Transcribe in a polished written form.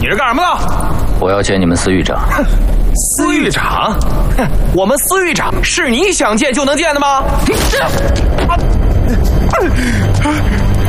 你是干什么的？ 我要见你们司狱长。 司狱长？我们司狱长是你想见就能见的吗？